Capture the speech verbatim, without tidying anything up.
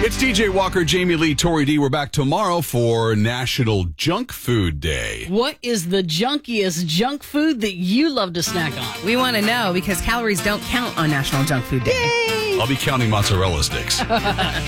It's D J Walker, Jamie Lee, Tori D. We're back tomorrow for National Junk Food Day. What is the junkiest junk food that you love to snack on? We want to know because calories don't count on National Junk Food Day. I'll be counting mozzarella sticks.